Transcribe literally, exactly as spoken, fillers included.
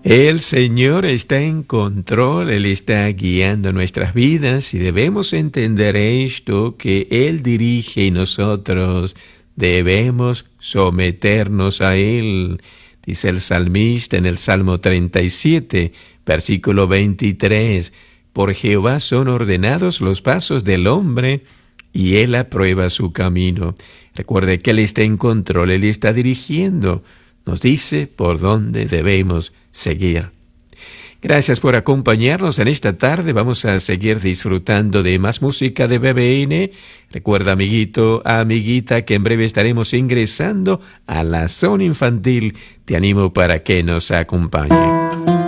El Señor está en control, Él está guiando nuestras vidas y debemos entender esto, que Él dirige y nosotros debemos someternos a Él. Dice el salmista en el Salmo treinta y siete, versículo veintitrés, por Jehová son ordenados los pasos del hombre y Él aprueba su camino. Recuerde que Él está en control, Él está dirigiendo. Nos dice por dónde debemos seguir. Gracias por acompañarnos en esta tarde. Vamos a seguir disfrutando de más música de B B N. Recuerda, amiguito, amiguita, que en breve estaremos ingresando a la zona infantil. Te animo para que nos acompañe.